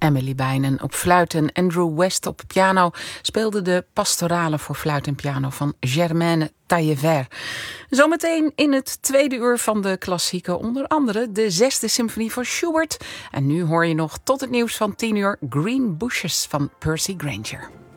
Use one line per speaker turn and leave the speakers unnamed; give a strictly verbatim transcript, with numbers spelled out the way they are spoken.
Emily Bijnen op fluit en Andrew West op piano speelden de pastorale voor fluit en piano van Germaine Taillefer. Zometeen in het tweede uur van de klassieken onder andere de zesde symfonie van Schubert. En nu hoor je nog tot het nieuws van tien uur Green Bushes van Percy Grainger.